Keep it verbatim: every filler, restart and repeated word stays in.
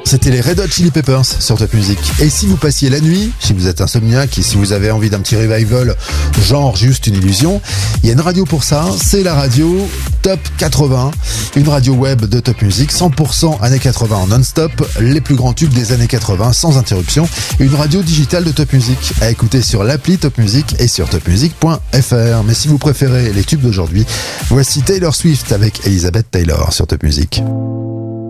C'était les Red Hot Chili Peppers sur Top Music. Et si vous passiez la nuit, si vous êtes insomniaque et si vous avez envie d'un petit revival, genre juste une illusion, il y a une radio pour ça, c'est la radio Top quatre-vingts, une radio web de Top Music, cent pour cent années quatre-vingts en non-stop, les plus grands tubes des années quatre-vingts sans interruption, une radio digitale de Top Music à écouter sur l'appli Top Music et sur top music point f r. Mais si vous préférez les tubes d'aujourd'hui, voici Taylor Swift avec Elizabeth Taylor sur Top Music.